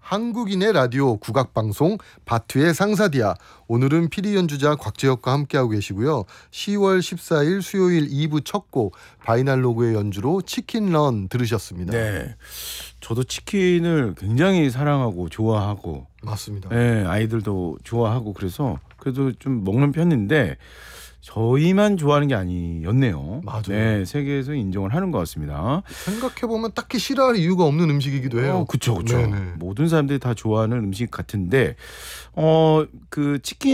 한국인의 라디오 국악방송 바투의 상사디아. 오늘은 피리 연주자 곽재혁과 함께하고 계시고요. 10월 14일 수요일 2부 첫 곡 바이날로그의 연주로 치킨런 들으셨습니다. 네, 저도 치킨을 굉장히 사랑하고 좋아하고 맞습니다. 네, 아이들도 좋아하고 그래서 그래도 좀 먹는 편인데 저희만 좋아하는 게 아니었네요. 맞아요. 네, 세계에서 인정을 하는 것 같습니다. 생각해보면 딱히 싫어할 이유가 없는 음식이기도 해요. 그렇죠. 네네. 모든 사람들이 다 좋아하는 음식 같은데 그 치킨